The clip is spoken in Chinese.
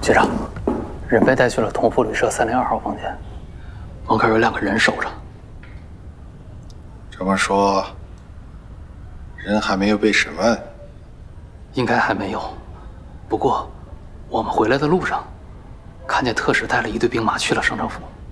局长，人被带去了同福旅社302号房间，门口有2个人守着。 这么说，人还没有被审问？ 应该还没有。不过，我们回来的路上，看见特使带了一队兵马去了省政府。